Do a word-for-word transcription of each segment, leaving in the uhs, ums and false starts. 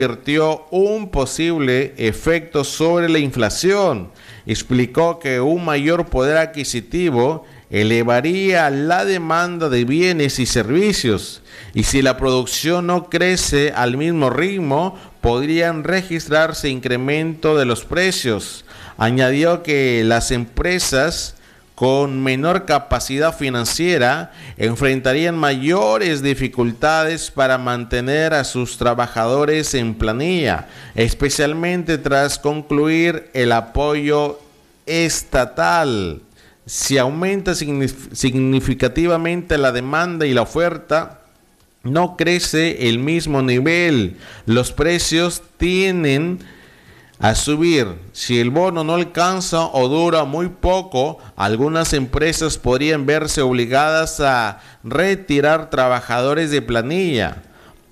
advirtió un posible efecto sobre la inflación. Explicó que un mayor poder adquisitivo elevaría la demanda de bienes y servicios, y si la producción no crece al mismo ritmo, podrían registrarse incremento de los precios. Añadió que las empresas con menor capacidad financiera enfrentarían mayores dificultades para mantener a sus trabajadores en planilla, especialmente tras concluir el apoyo estatal. Si aumenta significativamente la demanda y la oferta, no crece el mismo nivel. Los precios tienden a subir. Si el bono no alcanza o dura muy poco, algunas empresas podrían verse obligadas a retirar trabajadores de planilla.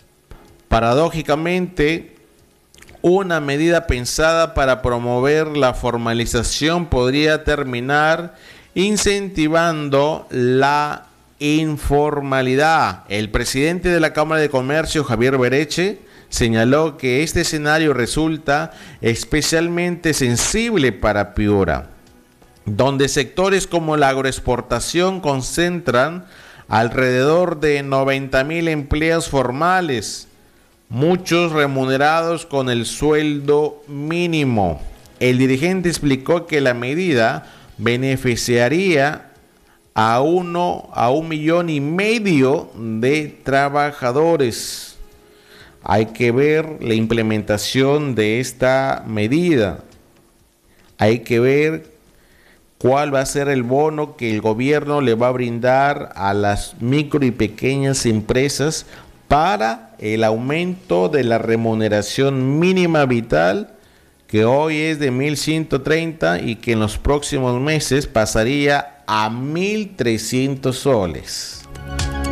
Paradójicamente, una medida pensada para promover la formalización podría terminar incentivando la informalidad. El presidente de la Cámara de Comercio, Javier Bereche, señaló que este escenario resulta especialmente sensible para Piura, donde sectores como la agroexportación concentran alrededor de noventa mil empleos formales, muchos remunerados con el sueldo mínimo. El dirigente explicó que la medida beneficiaría a uno a un millón y medio de trabajadores. Hay que ver la implementación de esta medida. Hay que ver cuál va a ser el bono que el gobierno le va a brindar a las micro y pequeñas empresas para el aumento de la remuneración mínima vital, que hoy es de mil ciento treinta y que en los próximos meses pasaría a mil trescientos soles.